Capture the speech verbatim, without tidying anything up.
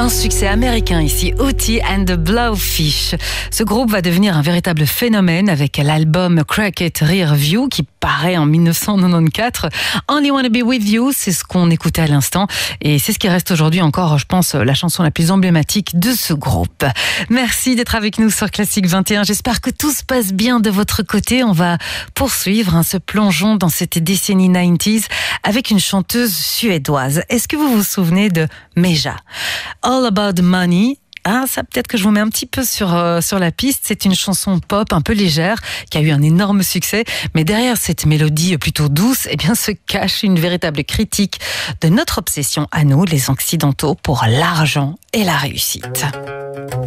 Un succès américain ici, Hootie and the Blowfish. Ce groupe va devenir un véritable phénomène avec l'album Crack It Rear View qui paraît en dix-neuf cent quatre-vingt-quatorze. Only Wanna Be With You, c'est ce qu'on écoutait à l'instant et c'est ce qui reste aujourd'hui encore, je pense, la chanson la plus emblématique de ce groupe. Merci d'être avec nous sur Classique vingt et un. J'espère que tout se passe bien de votre côté. On va poursuivre hein, ce plongeon dans cette décennie quatre-vingt-dix avec une chanteuse suédoise. Est-ce que vous vous souvenez de Meja? All About Money. Ah, ça peut-être que je vous mets un petit peu sur, euh, sur la piste. C'est une chanson pop un peu légère qui a eu un énorme succès. Mais derrière cette mélodie plutôt douce, eh bien, se cache une véritable critique de notre obsession à nous, les Occidentaux, pour l'argent et la réussite.